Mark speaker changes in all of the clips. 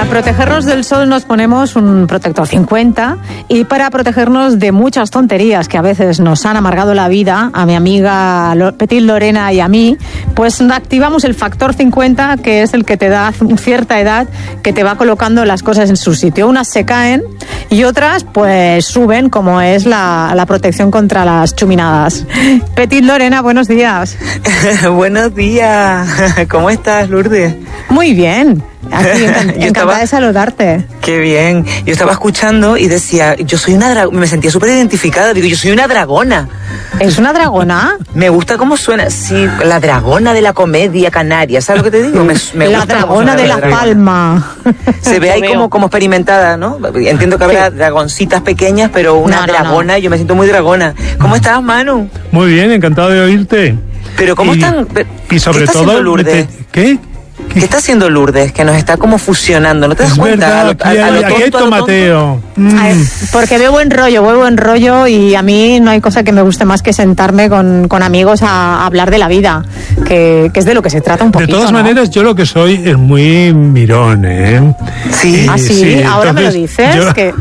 Speaker 1: protegernos del sol nos ponemos un protector 50 y para protegernos de muchas tonterías que a veces nos han amargado la vida, a mi amiga Petit Lorena y a mí, pues activamos el factor 50, que es el que te da cierta edad, que te va colocando las cosas en su sitio. Unas se caen y otras pues suben, como es la protección contra las chuminadas. Petit Lorena, buenos días.
Speaker 2: Buenos días. ¿Cómo estás, Lourdes?
Speaker 1: Muy bien. Aquí encantada de saludarte.
Speaker 2: Qué bien. Yo estaba escuchando y decía, yo soy una dragona, me sentía súper identificada. Digo, yo soy una dragona.
Speaker 1: ¿Es una dragona?
Speaker 2: Me gusta cómo suena. Sí, la dragona de la comedia canaria. ¿Sabes lo que te digo? Me
Speaker 1: la
Speaker 2: gusta
Speaker 1: dragona de La Palma.
Speaker 2: Se ve ahí como experimentada, ¿no? Entiendo que habrá dragoncitas pequeñas, pero una dragona, yo me siento muy dragona. ¿Cómo estás, Manu?
Speaker 3: Muy bien, encantado de oírte.
Speaker 2: Pero ¿cómo están?
Speaker 3: Y sobre todo,
Speaker 2: Lourdes?
Speaker 3: ¿Qué
Speaker 2: está haciendo Lourdes? Que nos está como fusionando, ¿no te das cuenta?
Speaker 3: Verdad, aquí hay tomateo.
Speaker 1: Porque veo buen rollo y a mí no hay cosa que me guste más que sentarme con amigos a hablar de la vida, que es de lo que se trata un poquito.
Speaker 3: De todas maneras, yo lo que soy es muy mirón, ¿eh?
Speaker 2: Sí.
Speaker 1: ¿Ah, sí?
Speaker 3: Sí,
Speaker 1: ¿Ahora me lo dices?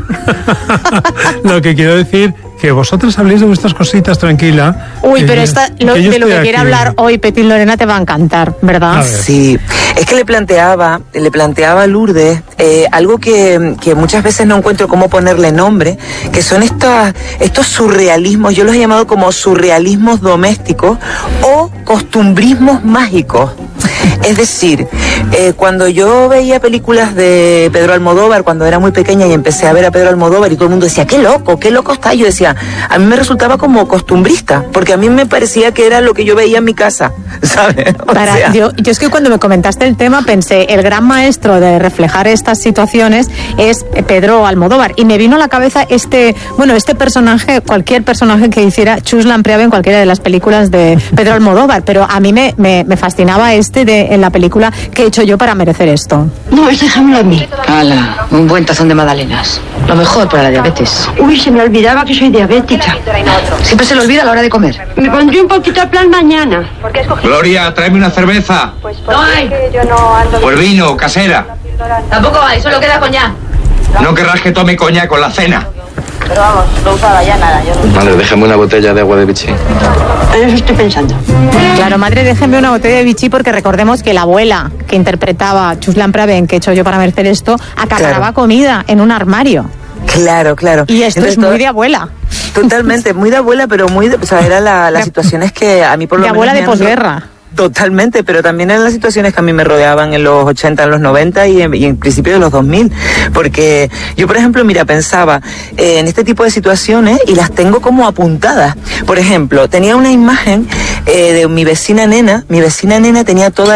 Speaker 3: Lo que quiero decir, que vosotros habléis de vuestras cositas tranquila.
Speaker 1: Uy, pero de lo que quiere hablar hoy Petit Lorena te va a encantar, ¿verdad?
Speaker 2: Sí, es que le planteaba a Lourdes algo que muchas veces no encuentro cómo ponerle nombre, que son estos surrealismos, yo los he llamado como surrealismos domésticos o costumbrismos mágicos. Es decir, cuando yo veía películas de Pedro Almodóvar, cuando era muy pequeña y empecé a ver a Pedro Almodóvar y todo el mundo decía, qué loco está, yo decía, a mí me resultaba como costumbrista, porque a mí me parecía que era lo que yo veía en mi casa, ¿sabes?
Speaker 1: Yo es que cuando me comentaste el tema pensé, el gran maestro de reflejar estas situaciones es Pedro Almodóvar, y me vino a la cabeza este personaje, cualquier personaje que hiciera Chus Lampreave en cualquiera de las películas de Pedro Almodóvar, pero a mí me fascinaba en la película que he hecho yo para merecer esto.
Speaker 4: No, déjamelo a mí.
Speaker 5: Hala, un buen tazón de magdalenas. Lo mejor para la diabetes.
Speaker 4: Uy, se me olvidaba que soy diabética.
Speaker 5: Siempre se le olvida a la hora de comer.
Speaker 4: Me pondré un poquito a plan mañana.
Speaker 6: Gloria, tráeme una cerveza.
Speaker 5: No hay.
Speaker 6: Pues vino, casera.
Speaker 5: Tampoco hay, solo queda coñac.
Speaker 6: No querrás que tome coñac con la cena.
Speaker 7: Pero vamos, no usaba ya nada.
Speaker 6: Madre, déjame una botella de agua de Vichy.
Speaker 4: En eso estoy pensando.
Speaker 1: Claro, madre, déjeme una botella de Vichy, porque recordemos que la abuela que interpretaba Chus Lampreave en que he hecho yo para merecer esto, acaparaba comida en un armario.
Speaker 2: Claro.
Speaker 1: Y esto es muy de abuela.
Speaker 2: Totalmente, muy de abuela, pero era las situaciones que a mí por lo menos...
Speaker 1: De abuela de posguerra.
Speaker 2: Totalmente, pero también en las situaciones que a mí me rodeaban en los 80, en los 90 y en principio de los 2000, porque yo, por ejemplo, pensaba en este tipo de situaciones y las tengo como apuntadas. Por ejemplo, tenía una imagen de mi vecina nena. Mi vecina nena tenía toda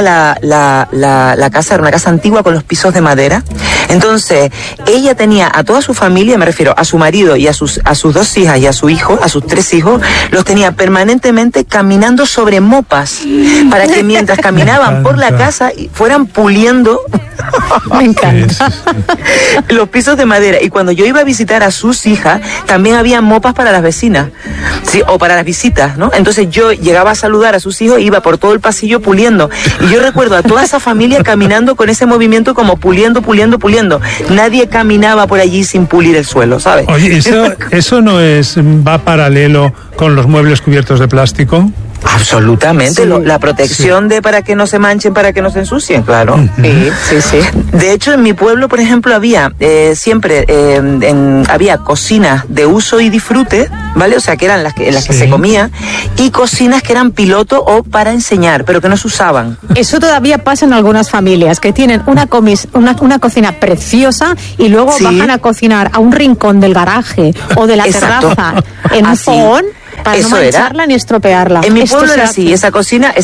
Speaker 2: la casa, era una casa antigua con los pisos de madera. Entonces, ella tenía a toda su familia, me refiero a su marido y a sus 2 hijas y a su hijo, a sus 3 hijos, los tenía permanentemente caminando sobre mopas, para que mientras caminaban por la casa fueran puliendo
Speaker 1: me encanta
Speaker 2: los pisos de madera. Y cuando yo iba a visitar a sus hijas, también había mopas para las vecinas, ¿sí? O para las visitas, ¿no? Entonces yo llegaba a saludar a sus hijos e iba por todo el pasillo puliendo. Y yo recuerdo a toda esa familia caminando con ese movimiento como puliendo. Nadie caminaba por allí sin pulir el suelo, ¿sabes?
Speaker 3: Oye, ¿eso no va paralelo con los muebles cubiertos de plástico?
Speaker 2: Absolutamente, sí, la protección de para que no se manchen, para que no se ensucien, claro. Sí. De hecho, en mi pueblo, por ejemplo, había siempre había cocinas de uso y disfrute, ¿vale? O sea, que eran en las que se comía, y cocinas que eran piloto o para enseñar, pero que no se usaban.
Speaker 1: Eso todavía pasa en algunas familias, que tienen una cocina preciosa y luego bajan a cocinar a un rincón del garaje o de la terraza en un fogón, para no mancharla ni estropearla.
Speaker 2: En mi pueblo era así, esa cocina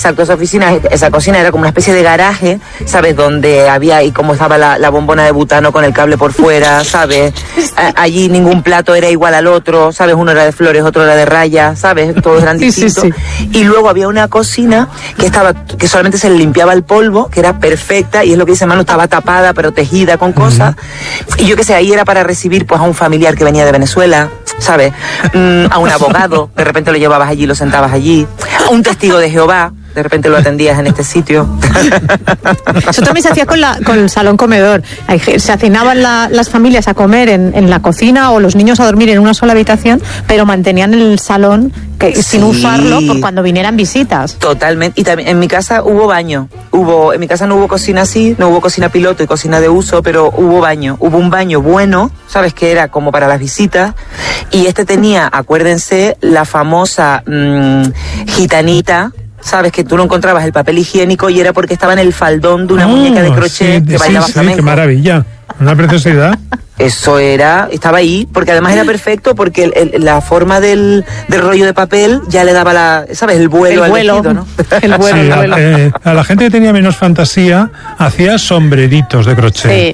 Speaker 2: era como una especie de garaje, ¿sabes? Donde había, y como estaba la bombona de butano con el cable por fuera, ¿sabes? Allí ningún plato era igual al otro, ¿sabes? Uno era de flores, otro era de rayas, ¿sabes? Todos eran distintos. Sí. Y luego había una cocina que solamente se le limpiaba el polvo, que era perfecta, y es lo que dice Manu, estaba tapada, protegida con cosas. Y yo qué sé, ahí era para recibir pues a un familiar que venía de Venezuela, ¿sabes? A un abogado, de repente lo llevabas allí, lo sentabas allí, a un testigo de Jehová, de repente lo atendías en este sitio.
Speaker 1: Eso también se hacía con el salón comedor. Se hacinaban las familias a comer en la cocina o los niños a dormir en una sola habitación, pero mantenían el salón sin usarlo por cuando vinieran visitas.
Speaker 2: Totalmente. Y también en mi casa hubo baño. En mi casa no hubo cocina así, no hubo cocina piloto y cocina de uso, pero hubo baño. Hubo un baño bueno, ¿sabes? Que era como para las visitas. Y este tenía, acuérdense, la famosa gitanita. Sabes que tú no encontrabas el papel higiénico y era porque estaba en el faldón de una muñeca de crochet que bailaba flamenco.
Speaker 3: ¡Qué maravilla! Una preciosidad.
Speaker 2: Eso estaba ahí, porque además era perfecto porque la forma del rollo de papel ya le daba el vuelo al vestido, ¿no?
Speaker 1: El vuelo.
Speaker 3: A la gente que tenía menos fantasía hacía sombreritos de crochet.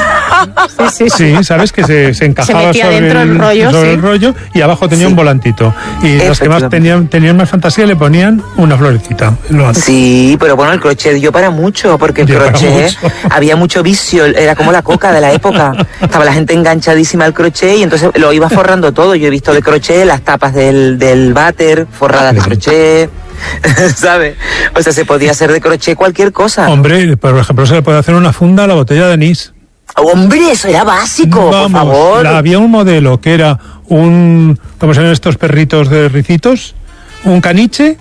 Speaker 3: Sí, sabes que se encajaba sobre el rollo y abajo tenía un volantito. Y los que más tenían más fantasía le ponían una florecita.
Speaker 2: Sí, pero bueno, el crochet dio para mucho, porque el crochet había mucho vicio, era como la coca de la época. Estaba la gente enganchadísima al crochet y entonces lo iba forrando todo. Yo he visto de crochet las tapas del váter forradas de crochet. ¿Sabes? O sea, se podía hacer de crochet cualquier cosa.
Speaker 3: Hombre, por ejemplo, se le puede hacer una funda a la botella de anís.
Speaker 2: Hombre, eso era básico,
Speaker 3: por
Speaker 2: favor.
Speaker 3: Había un modelo que era ¿cómo se llaman estos perritos de ricitos? Un caniche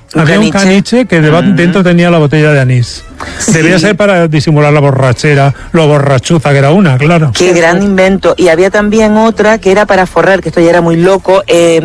Speaker 3: que dentro tenía la botella de anís. Sí. Debía ser para disimular la borrachera, lo borrachuza que era una, claro.
Speaker 2: Qué gran invento. Y había también otra que era para forrar, que esto ya era muy loco,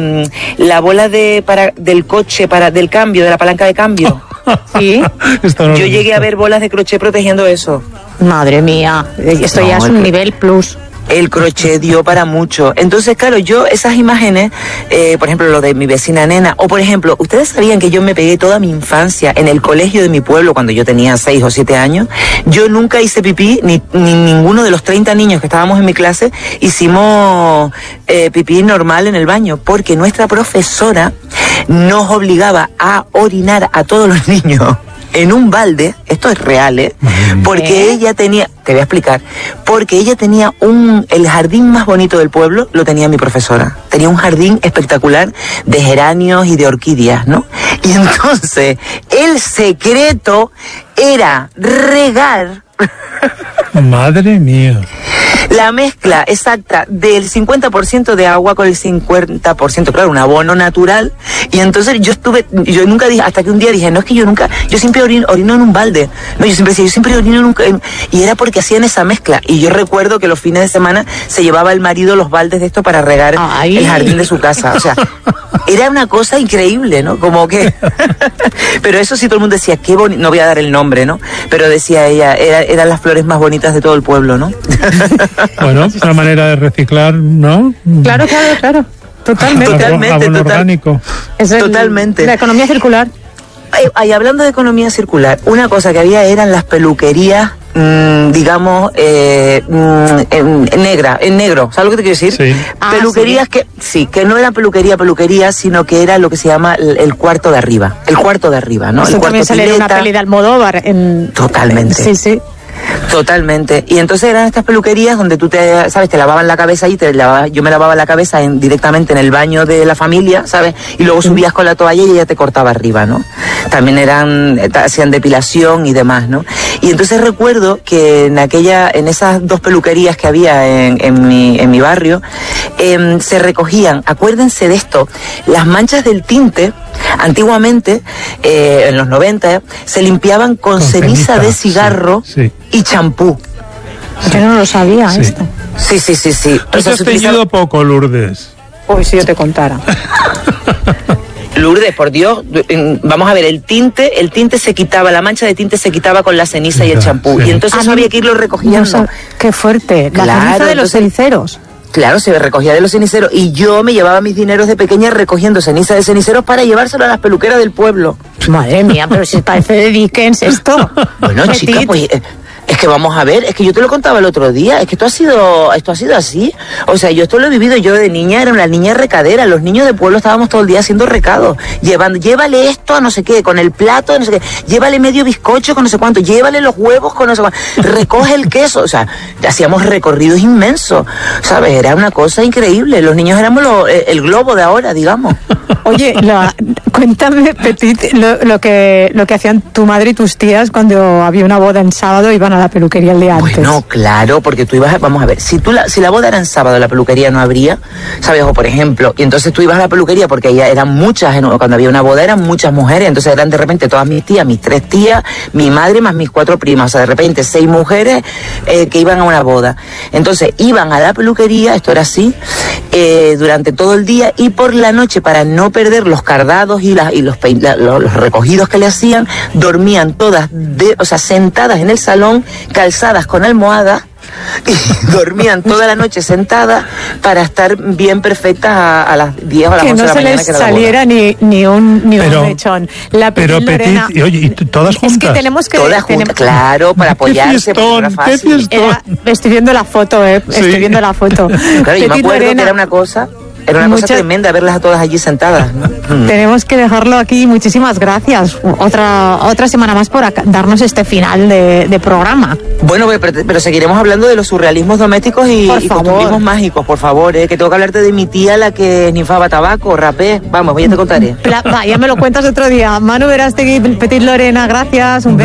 Speaker 2: la bola del coche, del cambio, de la palanca de cambio.
Speaker 1: Sí.
Speaker 2: Yo llegué a ver bolas de crochet protegiendo eso.
Speaker 1: Madre mía, esto ya es un nivel plus.
Speaker 2: El crochet dio para mucho. Entonces, claro, yo esas imágenes, por ejemplo, lo de mi vecina nena, o por ejemplo, ¿ustedes sabían que yo me pegué toda mi infancia en el colegio de mi pueblo cuando yo tenía 6 o 7 años? Yo nunca hice pipí, ni ninguno de los 30 niños que estábamos en mi clase hicimos pipí normal en el baño, porque nuestra profesora nos obligaba a orinar a todos los niños en un balde. Esto es real, porque ella tenía, te voy a explicar, porque ella tenía el jardín más bonito del pueblo, lo tenía mi profesora. Tenía un jardín espectacular de geranios y de orquídeas, ¿no? Y entonces, el secreto era regar.
Speaker 3: Madre mía.
Speaker 2: La mezcla exacta del 50% de agua con el 50%, claro, un abono natural. Y entonces yo nunca dije, hasta que un día dije, no, es que yo siempre orino en un balde. No, yo siempre orino y era porque hacían esa mezcla. Y yo recuerdo que los fines de semana se llevaba el marido los baldes de esto para regar el jardín de su casa. O sea, era una cosa increíble, ¿no? Como que... Pero eso sí, todo el mundo decía, qué bonito, no voy a dar el nombre, ¿no? Pero decía ella, eran las flores más bonitas de todo el pueblo, ¿no?
Speaker 3: Bueno, una manera de reciclar, ¿no?
Speaker 1: Claro.
Speaker 3: Totalmente.
Speaker 2: Orgánico. Totalmente.
Speaker 1: La economía circular.
Speaker 2: Y hablando de economía circular, una cosa que había eran las peluquerías, digamos, en negro. ¿Sabes lo que te quiero decir?
Speaker 3: Sí.
Speaker 2: Peluquerías que no eran peluquería, sino que era lo que se llama el cuarto de arriba. El cuarto de arriba, ¿no?
Speaker 1: Eso
Speaker 2: el
Speaker 1: también sale en una peli de Almodóvar.
Speaker 2: Totalmente.
Speaker 1: Sí.
Speaker 2: Totalmente. Y entonces eran estas peluquerías donde tú te lavaban la cabeza y yo me lavaba la cabeza directamente en el baño de la familia, ¿sabes? Y luego subías con la toalla y ella te cortaba arriba, ¿no? También hacían depilación y demás, ¿no? Y entonces recuerdo que en esas dos peluquerías que había en mi barrio, se recogían, acuérdense de esto, las manchas del tinte. Antiguamente, en los 90, se limpiaban con ceniza de cigarro y champú.
Speaker 1: Yo no lo sabía esto.
Speaker 2: Sí.
Speaker 3: Tú te has teñido poco, Lourdes.
Speaker 1: Uy, si yo te contara.
Speaker 2: Lourdes, por Dios, vamos a ver, el tinte se quitaba, la mancha de tinte se quitaba con la ceniza y el champú. Sí. Y entonces eso había que irlo recogiendo.
Speaker 1: Qué fuerte, la ceniza de los ceniceros.
Speaker 2: Claro, se recogía de los ceniceros y yo me llevaba mis dineros de pequeña recogiendo ceniza de ceniceros para llevárselo a las peluqueras del pueblo.
Speaker 1: Madre mía, pero si parece de Dickens esto.
Speaker 2: Bueno, chica, pues... Es que vamos a ver, es que yo te lo contaba el otro día, es que esto ha sido así. O sea, yo esto lo he vivido, yo de niña era una niña recadera, los niños de pueblo estábamos todo el día haciendo recados, llévale esto a no sé qué, con el plato, no sé qué, llévale medio bizcocho con no sé cuánto, llévale los huevos con no sé cuánto, recoge el queso, o sea, hacíamos recorridos inmensos, ¿sabes? Era una cosa increíble, los niños éramos el globo de ahora, digamos.
Speaker 1: Oye, cuéntame, Petit, lo que hacían tu madre y tus tías cuando había una boda en sábado, iban a la peluquería el día antes.
Speaker 2: Bueno, claro, porque tú ibas, vamos a ver, si la boda era en sábado, la peluquería no habría, ¿sabes? O por ejemplo, y entonces tú ibas a la peluquería porque ya eran muchas, cuando había una boda eran muchas mujeres, entonces eran de repente todas mis tías, mis 3 tías, mi madre más mis 4 primas, o sea, de repente 6 mujeres que iban a una boda. Entonces iban a la peluquería, esto era así, durante todo el día, y por la noche, para no perder los cardados y los recogidos que le hacían, dormían todas, sentadas en el salón, calzadas con almohadas, y dormían toda la noche sentadas para estar bien perfectas a las 10 o a las 11 de la mañana.
Speaker 1: Que no se les saliera ni un mechón.
Speaker 3: Pero Lorena, Petit, oye, ¿y todas juntas?
Speaker 1: Es que tenemos que...
Speaker 2: Todas juntas, claro, para apoyarse.
Speaker 3: ¡Qué fiestón!
Speaker 1: Estoy viendo la foto, Estoy viendo la foto.
Speaker 2: Claro, yo me acuerdo que era una cosa... Era una cosa tremenda verlas a todas allí sentadas, ¿no?
Speaker 1: Tenemos que dejarlo aquí. Muchísimas gracias. Otra semana más por darnos este final de programa.
Speaker 2: Bueno, pero seguiremos hablando de los surrealismos domésticos y costumbrismos mágicos, por favor, que tengo que hablarte de mi tía, la que ninfaba tabaco, rapé. Vamos, ya te contaré.
Speaker 1: Ya me lo cuentas otro día. Manu Verástegui, Petit Lorena, gracias. Un beso.